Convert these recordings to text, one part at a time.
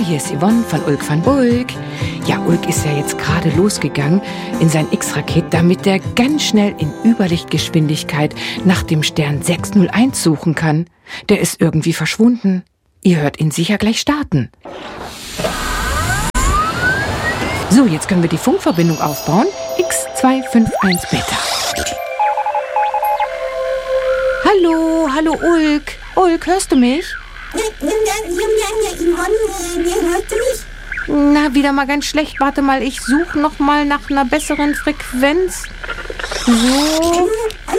hier ist Yvonne von Ulk van Bulk. Ja, Ulk ist ja jetzt gerade losgegangen in sein X-Raket, damit der ganz schnell in Überlichtgeschwindigkeit nach dem Stern 601 suchen kann. Der ist irgendwie verschwunden. Ihr hört ihn sicher gleich starten. So, jetzt können wir die Funkverbindung aufbauen. X251 Beta. Hallo Ulk. Ulk, hörst du mich? Hörst du mich? Na, wieder mal ganz schlecht. Warte mal, ich suche noch mal nach einer besseren Frequenz. So.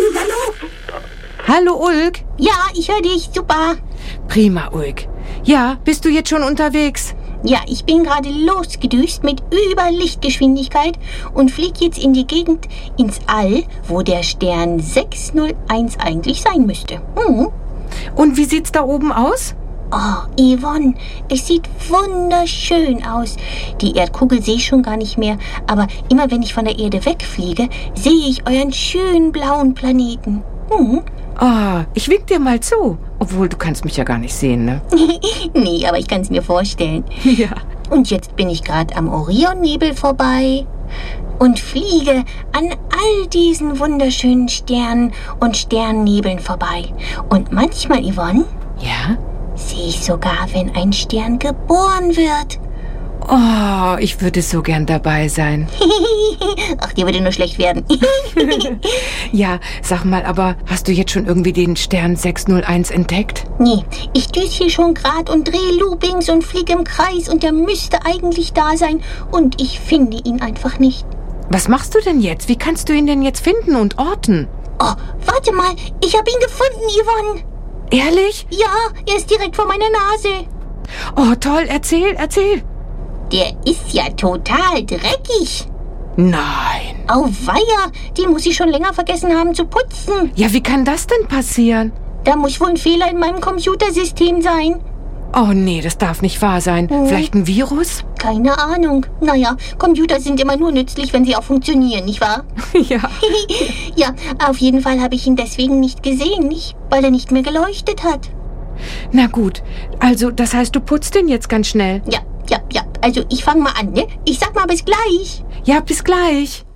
Hallo Ulk. Ja, ich höre dich, super. Prima, Ulk. Ja, bist du jetzt schon unterwegs? Ja, ich bin gerade losgedüst mit Überlichtgeschwindigkeit und fliege jetzt in die Gegend ins All, wo der Stern 601 eigentlich sein müsste. Und wie sieht's da oben aus? Oh, Yvonne, es sieht wunderschön aus. Die Erdkugel sehe ich schon gar nicht mehr, aber immer wenn ich von der Erde wegfliege, sehe ich euren schönen blauen Planeten. Oh, ich wink dir mal zu. Obwohl, du kannst mich ja gar nicht sehen, ne? Nee, aber ich kann es mir vorstellen. Ja. Und jetzt bin ich gerade am Orionnebel vorbei und fliege an all diesen wunderschönen Sternen und Sternnebeln vorbei. Und manchmal, Yvonne, Ja? sehe ich sogar, wenn ein Stern geboren wird. Oh, ich würde so gern dabei sein. Ach, dir würde nur schlecht werden. Ja, sag mal, aber hast du jetzt schon irgendwie den Stern 601 entdeckt? Nee, ich düse hier schon grad und drehe Loopings und fliege im Kreis und der müsste eigentlich da sein und ich finde ihn einfach nicht. Was machst du denn jetzt? Wie kannst du ihn denn jetzt finden und orten? Oh, warte mal, ich habe ihn gefunden, Yvonne. Ehrlich? Ja, er ist direkt vor meiner Nase. Oh, toll, erzähl. Der ist ja total dreckig. Nein. Auweia, den muss ich schon länger vergessen haben zu putzen. Ja, wie kann das denn passieren? Da muss wohl ein Fehler in meinem Computersystem sein. Oh nee, das darf nicht wahr sein. Vielleicht ein Virus? Keine Ahnung. Naja, Computer sind immer nur nützlich, wenn sie auch funktionieren, nicht wahr? Ja. Ja, auf jeden Fall habe ich ihn deswegen nicht gesehen, nicht? Weil er nicht mehr geleuchtet hat. Na gut, also das heißt, du putzt den jetzt ganz schnell. Ja. Also ich fange mal an, ne? Ich sag mal bis gleich. Ja, bis gleich.